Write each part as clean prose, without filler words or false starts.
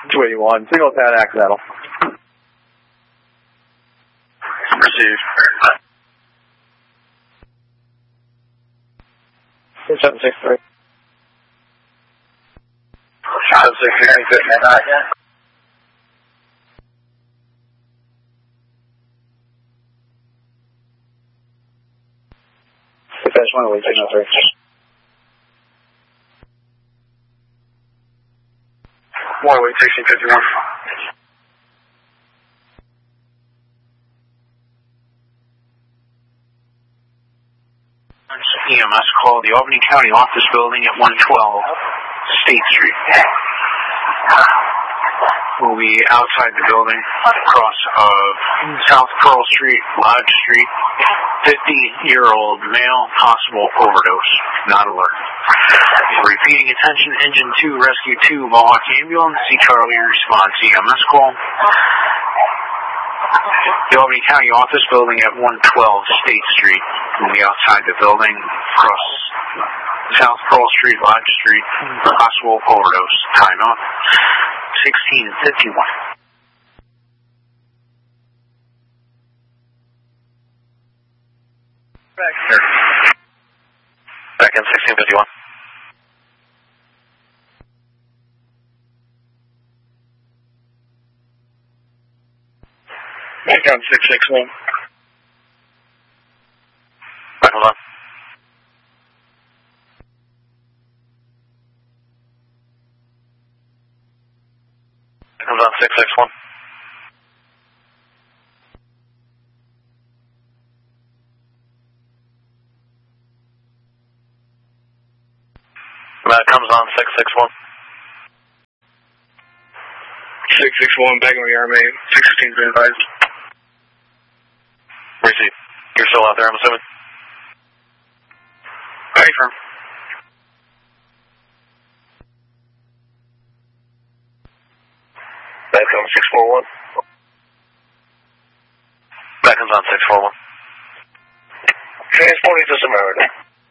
281, single 10 accidental. Received. 763. 763, yeah. Finish 108, signal 3. 108, 1651. EMS call the Albany County office building at 112 State Street. We'll be outside the building, across of South Pearl Street, Lodge Street. 50-year-old male, possible overdose, not alert. Repeating attention, Engine 2, Rescue 2, Mohawk Ambulance, C. Charlie, response EMS call. The Albany County office building at 112 State Street. We'll be outside the building, across South Pearl Street, Lodge Street, possible overdose. Time up. 1651. Back in 1651. Back on 661. Back on. Comes on 661. That comes on 661. 661, back on the RMA. 616 been advised. Receive. You're still out there, I'm assuming? Very firm. Back on 641. Back on 641. Transporting to Samaritan.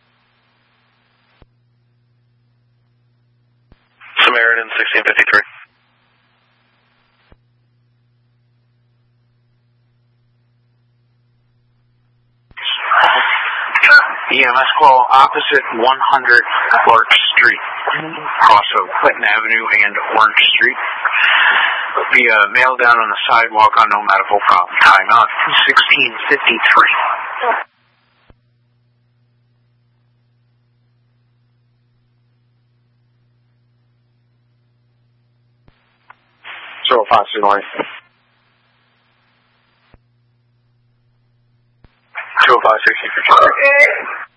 Samaritan 1653. EMS call opposite 100 Clark Street, across of Clinton Avenue and Orange Street. Be a male down on the sidewalk on no medical problem. Time out 1653. So, Foster Line. 205 1653.